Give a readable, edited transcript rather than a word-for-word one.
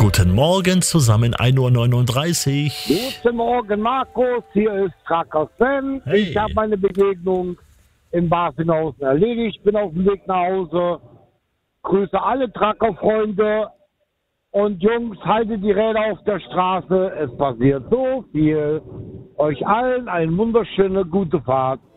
Guten Morgen zusammen, 1:39 Uhr. Guten Morgen, Markus. Hier ist Tracker Sven. Hey. Ich habe meine Begegnung in Barfinghausen erledigt. Bin auf dem Weg nach Hause. Grüße alle Trucker-Freunde. Und Jungs, haltet die Räder auf der Straße. Es passiert so viel. Euch allen eine wunderschöne, gute Fahrt.